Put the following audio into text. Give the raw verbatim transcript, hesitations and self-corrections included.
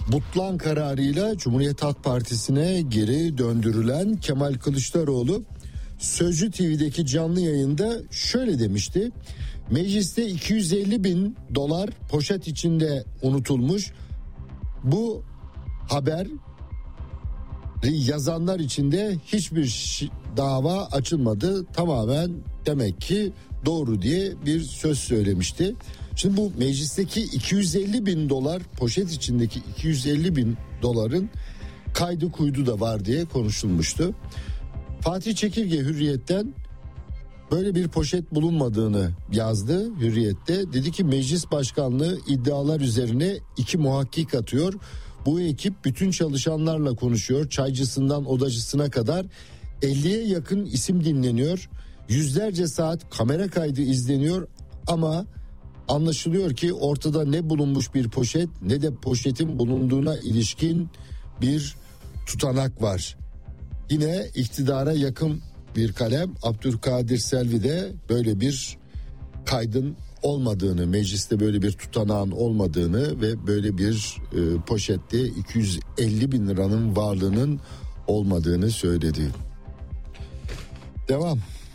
butlan kararıyla Cumhuriyet Halk Partisi'ne geri döndürülen Kemal Kılıçdaroğlu Sözcü T V'deki canlı yayında şöyle demişti. Mecliste iki yüz elli bin dolar poşet içinde unutulmuş. Bu haber yazanlar içinde hiçbir dava açılmadı. Tamamen demek ki doğru diye bir söz söylemişti. Şimdi bu meclisteki iki yüz elli bin dolar, poşet içindeki iki yüz elli bin doların kaydı kuydu da var diye konuşulmuştu. Fatih Çekirge Hürriyet'ten böyle bir poşet bulunmadığını yazdı Hürriyet'te. Dedi ki meclis başkanlığı iddialar üzerine iki muhakkik atıyor. Bu ekip bütün çalışanlarla konuşuyor. Çaycısından odacısına kadar elliye yakın isim dinleniyor. Yüzlerce saat kamera kaydı izleniyor ama anlaşılıyor ki ortada ne bulunmuş bir poşet ne de poşetin bulunduğuna ilişkin bir tutanak var. Yine iktidara yakın bir kalem Abdülkadir Selvi de böyle bir kaydın olmadığını, mecliste böyle bir tutanağın olmadığını ve böyle bir e, poşette iki yüz elli bin liranın varlığının olmadığını söyledi. Devam.